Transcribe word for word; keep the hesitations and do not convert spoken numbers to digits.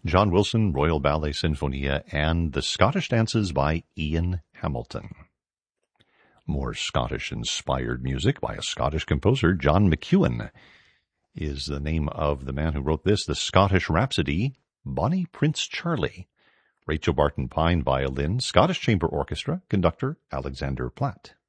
John Wilson, Royal Ballet Sinfonia, and The Scottish Dances by Ian Hamilton. More Scottish-inspired music by a Scottish composer, John McEuen, is the name of the man who wrote this, The Scottish Rhapsody, Bonnie Prince Charlie. Rachel Barton Pine, violin, Scottish Chamber Orchestra, conductor Alexander Platt.